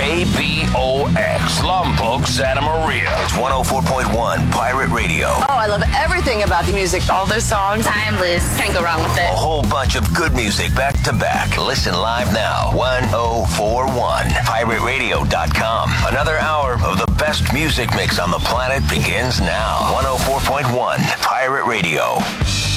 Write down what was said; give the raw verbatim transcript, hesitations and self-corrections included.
K B O X, Lombok, Santa Maria. It's one oh four point one Pirate Radio. Oh, I love everything about the music. All those songs. Timeless. Can't go wrong with it. A whole bunch of good music back to back. Listen live now. one oh four one pirate radio dot com. Another hour of the best music mix on the planet begins now. one oh four point one Pirate Radio.